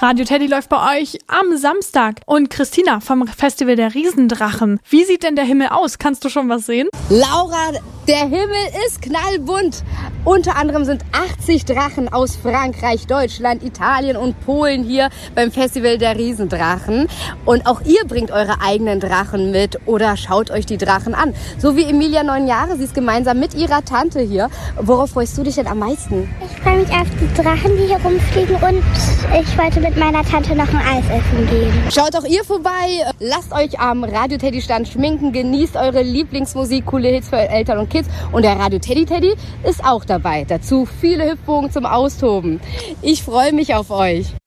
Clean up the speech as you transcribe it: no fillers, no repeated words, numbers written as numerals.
Radio Teddy läuft bei euch am Samstag. Und Christina vom Festival der Riesendrachen. Wie sieht denn der Himmel aus? Kannst du schon was sehen? Laura, der Himmel ist knallbunt. Unter anderem sind 80 Drachen aus Frankreich, Deutschland, Italien und Polen hier beim Festival der Riesendrachen. Und auch ihr bringt eure eigenen Drachen mit oder schaut euch die Drachen an. So wie Emilia, 9 Jahre, sie ist gemeinsam mit ihrer Tante hier. Worauf freust du dich denn am meisten? Ich freue mich auf die Drachen, die hier rumfliegen, und ich wollte mit meiner Tante noch ein Eis essen gehen. Schaut auch ihr vorbei, lasst euch am Radio Teddy Stand schminken, genießt eure Lieblingsmusik, coole Hits für Eltern und Kids, und der Radio Teddy ist auch dabei. Dazu viele Hüpfungen zum Austoben. Ich freue mich auf euch.